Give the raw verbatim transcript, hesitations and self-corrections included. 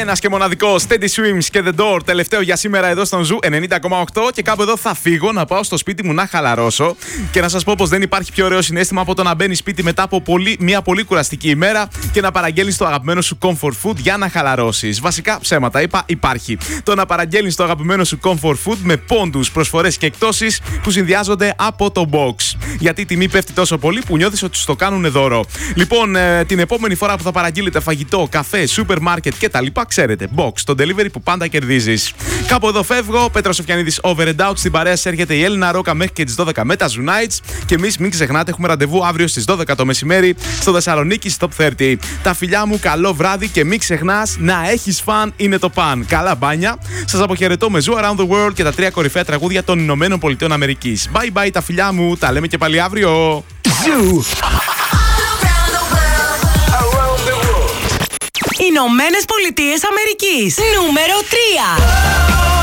Ένας και μοναδικός Steady Swims και The Door, τελευταίο για σήμερα εδώ στον Ζου ενενήντα κόμμα οκτώ. Και κάπου εδώ θα φύγω να πάω στο σπίτι μου να χαλαρώσω. Και να σας πω πως δεν υπάρχει πιο ωραίο συναίσθημα από το να μπαίνεις σπίτι μετά από πολύ, μια πολύ κουραστική ημέρα και να παραγγέλνεις το αγαπημένο σου comfort food για να χαλαρώσεις. Βασικά ψέματα, είπα υπάρχει. Το να παραγγέλνεις το αγαπημένο σου comfort food με πόντους, προσφορές και εκτόσεις που συνδυάζονται από το box. Γιατί η τιμή πέφτει τόσο πολύ που νιώθεις ότι σου το κάνουν δώρο. Λοιπόν, ε, την επόμενη φορά που θα παραγγείλετε φαγητό, καφέ, σούπερ μάρκετ κτλ. Ξέρετε, box, το delivery που πάντα κερδίζεις. Κάπου εδώ φεύγω. Πέτρος Σοφιανίδης, Over and Out. Στην παρέα σας έρχεται η Έλληνα Ρόκα μέχρι και τις δώδεκα με τα Zoo Nights. Και εμείς μην ξεχνάτε, έχουμε ραντεβού αύριο στις δώδεκα το μεσημέρι στο Θεσσαλονίκη Top τριάντα. Τα φιλιά μου, καλό βράδυ και μην ξεχνάς να έχεις φαν είναι το παν. Καλά μπάνια. Σας αποχαιρετώ με Zoo Around the World και τα τρία κορυφαία τραγούδια των Ηνωμένων Πολιτειών Αμερικής. Bye bye τα φιλιά μου. Τα λέμε και πάλι αύριο. Ηνωμένες Πολιτείες Αμερικής. Νούμερο τρία.